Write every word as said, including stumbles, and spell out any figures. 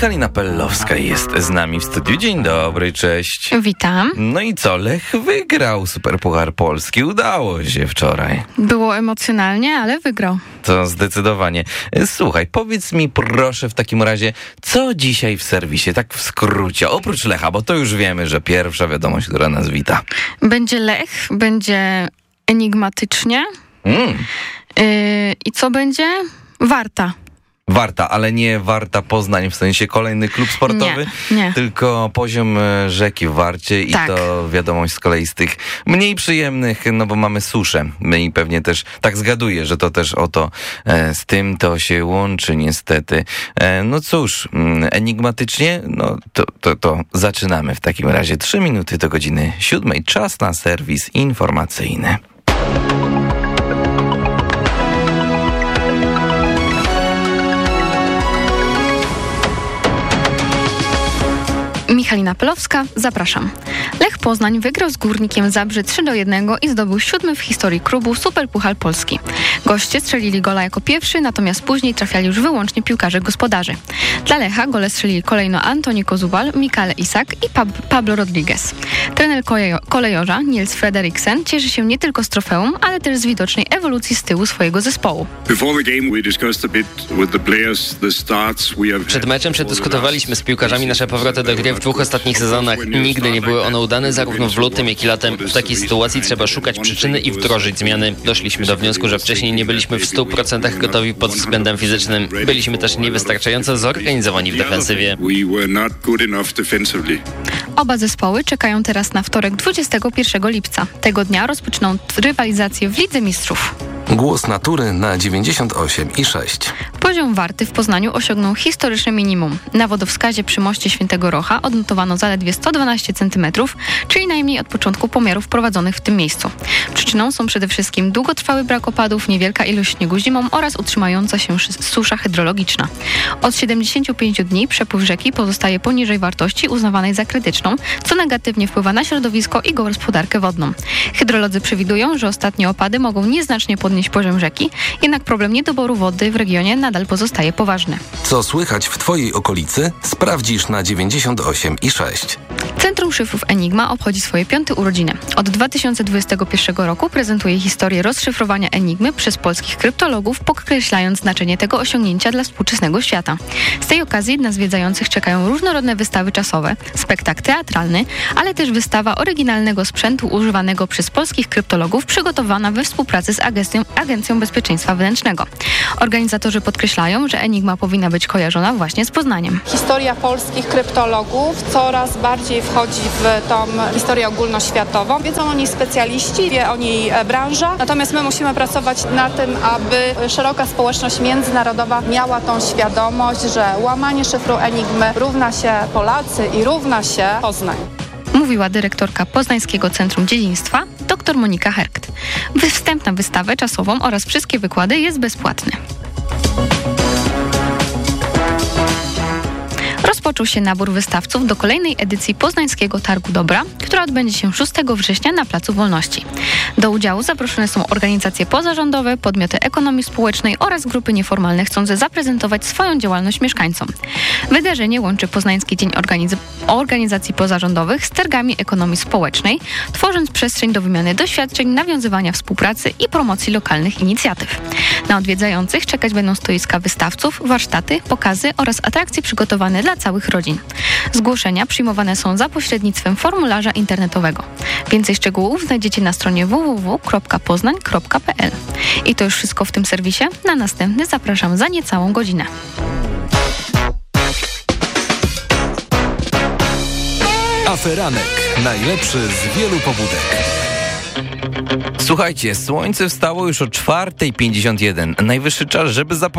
Michalina Pellowska jest z nami w studiu. Dzień dobry, cześć. Witam. No i co? Lech wygrał Superpuchar Polski. Udało się wczoraj. Było emocjonalnie, ale wygrał. To zdecydowanie. Słuchaj, powiedz mi proszę w takim razie, co dzisiaj w serwisie, tak w skrócie, oprócz Lecha, bo to już wiemy, że pierwsza wiadomość, która nas wita. Będzie Lech, będzie enigmatycznie. Mm. Yy, I co będzie? Warta. Warta, ale nie Warta Poznań, w sensie kolejny klub sportowy, nie, nie. tylko poziom rzeki w Warcie i tak. To wiadomość z kolei z tych mniej przyjemnych, no bo mamy suszę. My i pewnie też, tak zgaduję, że to też o to, e, z tym to się łączy niestety. E, no cóż, enigmatycznie, no to, to, to zaczynamy w takim razie. Trzy minuty do godziny siódmej, czas na serwis informacyjny. Michalina Pellowska, zapraszam. Lech Poznań wygrał z Górnikiem Zabrze trzy do jednego i zdobył siódmy w historii klubu Superpuchar Polski. Goście strzelili gola jako pierwszy, natomiast później trafiali już wyłącznie piłkarze gospodarzy. Dla Lecha gole strzelili kolejno Antoni Kozubal, Mikael Isak i Pab- Pablo Rodriguez. Trener kolejo- kolejorza Niels Frederiksen cieszy się nie tylko z trofeum, ale też z widocznej ewolucji z tyłu swojego zespołu. Przed meczem przedyskutowaliśmy z piłkarzami nasze powroty do gry w dwóch ostatnich sezonach. Nigdy nie były one udane, zarówno w lutym, jak i latem. W takiej sytuacji trzeba szukać przyczyny i wdrożyć zmiany. Doszliśmy do wniosku, że wcześniej nie byliśmy w stu procentach gotowi pod względem fizycznym. Byliśmy też niewystarczająco zorganizowani w defensywie. Oba zespoły czekają teraz na wtorek dwudziestego pierwszego lipca. Tego dnia rozpoczną rywalizację w Lidze Mistrzów. Głos natury na dziewięćdziesiąt osiem i sześć. Poziom Warty w Poznaniu osiągnął historyczne minimum. Na wodowskazie przy moście Świętego Rocha odnotowano zaledwie sto dwanaście centymetrów, czyli najmniej od początku pomiarów prowadzonych w tym miejscu. Przyczyną są przede wszystkim długotrwały brak opadów, niewielka ilość śniegu zimą oraz utrzymująca się susza hydrologiczna. Od siedemdziesięciu pięciu dni przepływ rzeki pozostaje poniżej wartości uznawanej za krytyczną, co negatywnie wpływa na środowisko i gospodarkę wodną. Hydrolodzy przewidują, że ostatnie opady mogą nieznacznie podnieść poziom rzeki, jednak problem niedoboru wody w regionie nadal pozostaje poważny. Co słychać w Twojej okolicy? Sprawdzisz na dziewięćdziesiąt osiem i sześć. Centrum Szyfrów Enigma obchodzi swoje piąte urodziny. Od dwa tysiące dwudziestego pierwszego roku prezentuje historię rozszyfrowania Enigmy przez polskich kryptologów, podkreślając znaczenie tego osiągnięcia dla współczesnego świata. Z tej okazji na zwiedzających czekają różnorodne wystawy czasowe, spektakl teatralny, ale też wystawa oryginalnego sprzętu używanego przez polskich kryptologów, przygotowana we współpracy z Agencją, Agencją Bezpieczeństwa Wewnętrznego. Organizatorzy podkreślają, że Enigma powinna być kojarzona właśnie z Poznaniem. Historia polskich kryptologów coraz bardziej wchodzi w tą historię ogólnoświatową. Wiedzą o niej specjaliści, wie o niej branża, natomiast my musimy pracować na tym, aby szeroka społeczność międzynarodowa miała tą świadomość, że łamanie szyfru Enigmy równa się Polacy i równa się Poznań. Mówiła dyrektorka Poznańskiego Centrum Dziedzictwa, dr Monika Herkt. Wstęp na wystawę czasową oraz wszystkie wykłady jest bezpłatny. Rozpoczął się nabór wystawców do kolejnej edycji Poznańskiego Targu Dobra, która odbędzie się szóstego września na Placu Wolności. Do udziału zaproszone są organizacje pozarządowe, podmioty ekonomii społecznej oraz grupy nieformalne chcące zaprezentować swoją działalność mieszkańcom. Wydarzenie łączy Poznański Dzień Organiz- Organizacji Pozarządowych z targami ekonomii społecznej, tworząc przestrzeń do wymiany doświadczeń, nawiązywania współpracy i promocji lokalnych inicjatyw. Na odwiedzających czekać będą stoiska wystawców, warsztaty, pokazy oraz atrakcje przygotowane dla całych rodzin. Zgłoszenia przyjmowane są za pośrednictwem formularza internetowego. Więcej szczegółów znajdziecie na stronie w w w kropka poznań kropka p l. I to już wszystko w tym serwisie. Na następny zapraszam za niecałą godzinę. Aferanek. Najlepszy z wielu pobudek. Słuchajcie, słońce wstało już o czwarta pięćdziesiąt jeden. Najwyższy czas, żeby zapowiedzieć